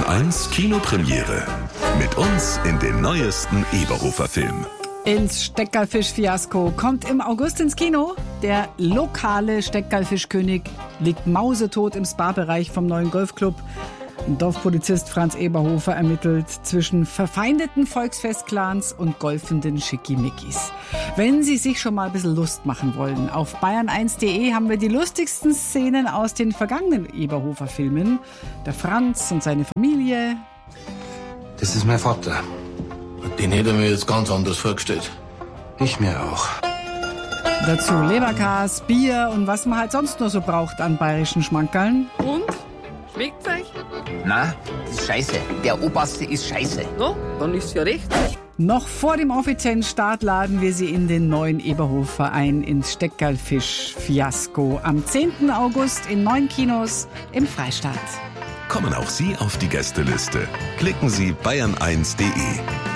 1 Kinopremiere. Mit uns in den neuesten Eberhofer Film. Ins Steckerlfisch-Fiasko kommt im August ins Kino. Der lokale Steckerlfischkönig liegt mausetot im Spa-Bereich vom neuen Golfclub. Dorfpolizist Franz Eberhofer ermittelt zwischen verfeindeten Volksfestclans und golfenden Schickimickis. Wenn Sie sich schon mal ein bisschen Lust machen wollen, auf bayern1.de haben wir die lustigsten Szenen aus den vergangenen Eberhofer-Filmen. Der Franz und seine Familie. Das ist mein Vater. Den hätte ich mir jetzt ganz anders vorgestellt. Ich mir auch. Dazu Leberkas, Bier und was man halt sonst nur so braucht an bayerischen Schmankerln. Und? Schmeckt's euch? Na, das ist scheiße. Der Oberste ist scheiße. No, dann ist's ja recht. Noch vor dem offiziellen Start laden wir Sie in den neuen Eberhofer ein, ins Steckerlfisch-Fiasko. Am 10. August in 9 Kinos im Freistaat. Kommen auch Sie auf die Gästeliste. Klicken Sie bayern1.de.